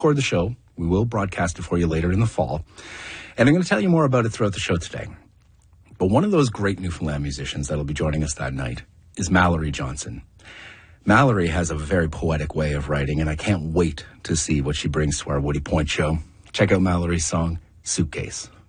record the show. We will broadcast it for you later in the fall. And I'm going to tell you more about it throughout the show today. But one of those great Newfoundland musicians that'll be joining us that night is Mallory Johnson. Mallory has a very poetic way of writing, and I can't wait to see what she brings to our Woody Point show. Check out Mallory's song, Suitcase.